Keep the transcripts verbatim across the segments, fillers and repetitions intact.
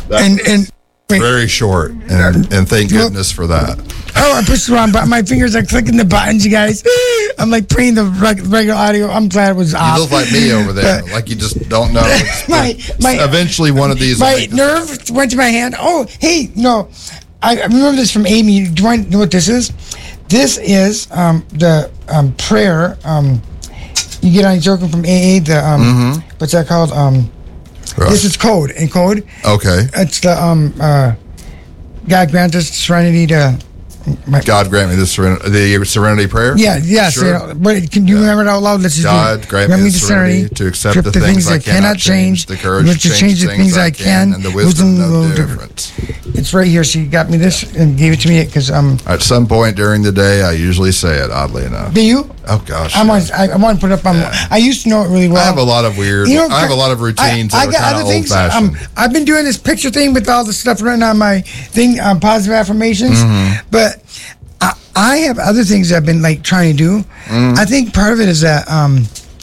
and and wait. Very short, and, and thank goodness for that. Oh, I pushed the wrong button. My fingers are clicking the buttons, you guys. I'm like playing the reg- regular audio. I'm glad it was off. You look like me over there, like you just don't know. It's, my, my, eventually, one of these. My nerve went to my hand. Oh, hey, no, I, I remember this from Amy. Do you want to know what this is? This is um, the um, prayer. Um, you get on joking from A A. The um, mm-hmm. what's that called? Um, right. This is code. In code. Okay. It's the um, uh, God grant us serenity to. My, God grant me the serenity, the serenity prayer. Yeah, yes. Sure. You know, but can you yeah. remember it out loud? Let's just God do grant me the serenity to accept the, the things I cannot change, the courage to change the things I can, and the wisdom to know difference. It's right here. She got me this and gave it to me because um. At some point during the day, I usually say it. Oddly enough. Do you? Oh gosh. I'm on, I, I want to put it up on. Yeah. I used to know it really well. I have a lot of weird. You know, I have a lot of routines I, I that are kind of old fashioned. Um, I've been doing this picture thing with all the stuff written on my thing, um, positive affirmations, mm-hmm. but. I, I have other things I've been like trying to do. Mm. I think part of it is that um,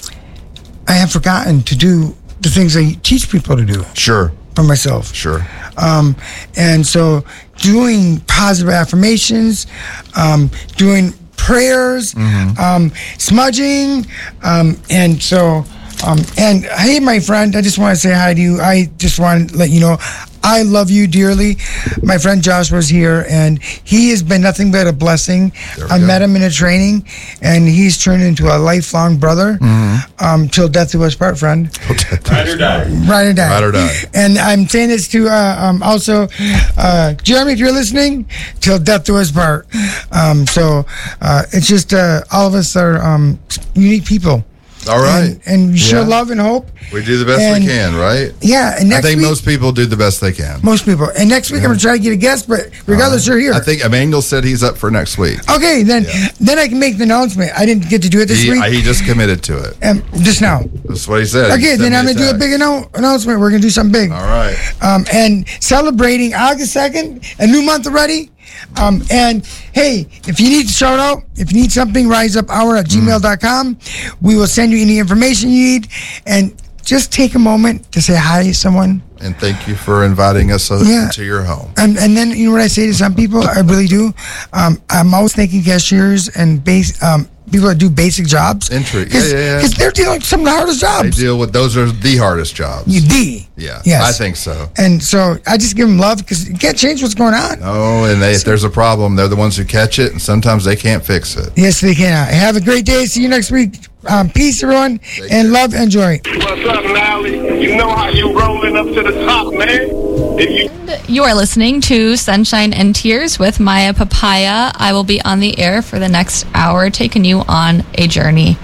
I have forgotten to do the things I teach people to do. Sure. For myself. Sure. Um, and so doing positive affirmations, um, doing prayers, mm-hmm. um, smudging, um, and so, um, and hey, my friend, I just want to say hi to you. I just want to let you know I love you dearly. My friend Joshua's here, and he has been nothing but a blessing. I go. met him in a training, and he's turned into a lifelong brother. Mm-hmm. Um, till death do us part, friend. Ride or die. Ride or die. Ride or die. And I'm saying this to uh, um, also uh, Jeremy, if you're listening, till death do us part. Um, so uh, it's just uh, all of us are um, unique people. All right. And, and show yeah. love and hope. We do the best and, we can, right? Yeah. And next I think week, most people do the best they can. Most people. And next week yeah. I'm going to try to get a guest, but regardless, uh, you're here. I think Emmanuel said he's up for next week. Okay, then yeah. then I can make the announcement. I didn't get to do it this he, week. He just committed to it. Um, just now. That's what he said. Okay, he then I'm going to do a big annou- announcement. We're going to do something big. All right. Um, and celebrating August second, a new month already. Um, and hey, if you need to shout out, if you need something, riseupour at gmail dot com. Mm. We will send you any information you need. And just take a moment to say hi to someone. And thank you for inviting us uh, yeah. to your home. And and then, you know what I say to some people? I really do. Um, I'm always thanking cashiers and base um, people that do basic jobs. Entry. Yeah, yeah, yeah. Because they're dealing with some of the hardest jobs. They deal with, those are the hardest jobs. You D. Yeah. Yes. I think so. And so I just give them love because you can't change what's going on. Oh, and they, if there's a problem, they're the ones who catch it, and sometimes they can't fix it. Yes, they can. Have a great day. See you next week. Um, peace, everyone, Take and care. Love and joy. What's up, Nally? You know how you rolling up to the top, man. If you- You are listening to Sunshine and Tears with Maya Papaya. I will be on the air for the next hour, taking you on a journey,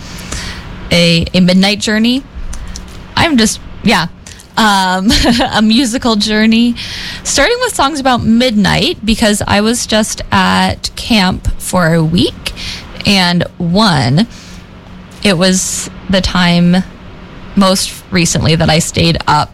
a, a midnight journey. I'm just, yeah, um, a musical journey, starting with songs about midnight, because I was just at camp for a week, and one, it was the time most recently that I stayed up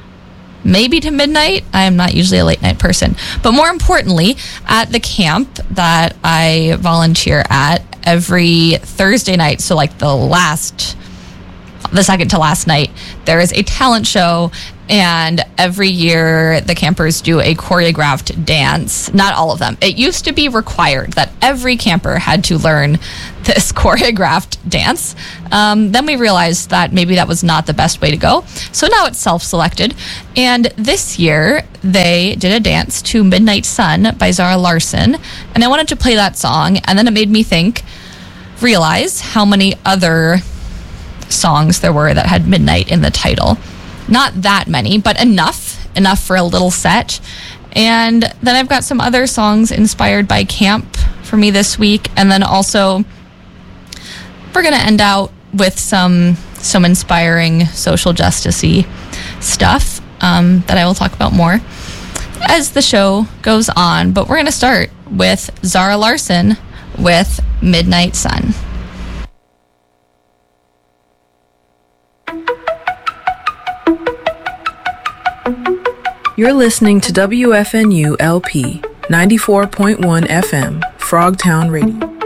maybe to midnight. I am not usually a late night person. But more importantly, at the camp that I volunteer at every Thursday night, so like the last, the second to last night, there is a talent show. And every year the campers do a choreographed dance. Not all of them. It used to be required that every camper had to learn this choreographed dance. Um, then we realized that maybe that was not the best way to go. So now it's self-selected. And this year they did a dance to Midnight Sun by Zara Larsson. And I wanted to play that song. And then it made me think, realize how many other songs there were that had midnight in the title. Not that many, but enough, enough for a little set. And then I've got some other songs inspired by camp for me this week. And then also, we're going to end out with some some inspiring social justice-y stuff um, that I will talk about more as the show goes on. But we're going to start with Zara Larsson with Midnight Sun. You're listening to W F N U L P ninety-four point one F M, Frogtown Radio.